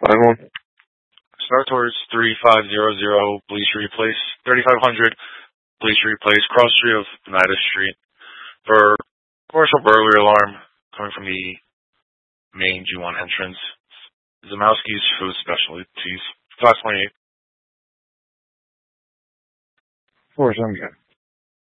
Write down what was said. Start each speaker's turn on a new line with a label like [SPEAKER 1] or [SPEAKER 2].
[SPEAKER 1] 5-1.
[SPEAKER 2] Start towards 3500 Bleachery Place, 3500 Bleachery Place, cross street of Oneida Street, for commercial burglary alarm coming from the main G1 entrance. Zamowski's Food Specialties, Class 28.
[SPEAKER 1] 4-7.